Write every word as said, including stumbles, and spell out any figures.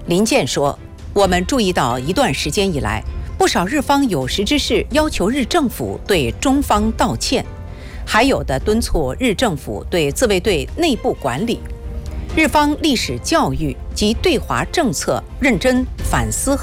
林健说，我们注意到一段时间以来，不少日方有识之士要求日政府对中方道歉，还有的敦促日政府对自卫队内部管理、日方历史教育及对华政策认真反思